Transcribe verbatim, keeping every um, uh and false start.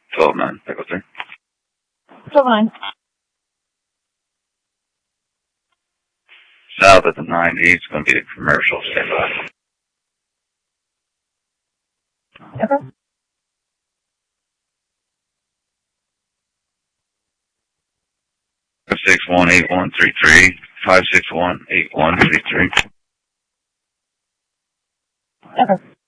twelve nine, Echo three. twelve nine. South at the ninety, it's going to be a commercial standby. Okay. five six one eight one three three, five six one eight one three three. Okay.